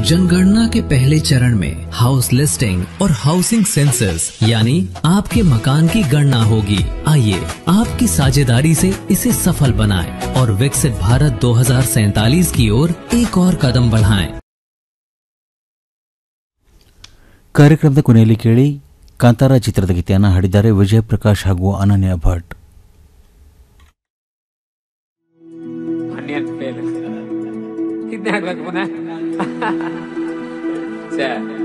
जनगणना के पहले चरण में हाउस लिस्टिंग और हाउसिंग सेंसस यानी आपके मकान की गणना होगी। आइए आपकी साझेदारी से इसे सफल बनाएं और विकसित भारत 2047 की ओर एक और कदम बढ़ाएं। ಕಾರ್ಯಕ್ರಮದ ಕೊನೆಯಲ್ಲಿ ಕೇಳಿ ಕಾಂತಾರ ಚಿತ್ರದ ಗೀತೆಯನ್ನು ಹಾಡಿದ್ದಾರೆ ವಿಜಯ ಪ್ರಕಾಶ್ ಹಾಗೂ ಅನನ್ಯ ಭಟ್. ಇದನ್ನ ಹಾಡ್ಬೇಕು ಪುನಃ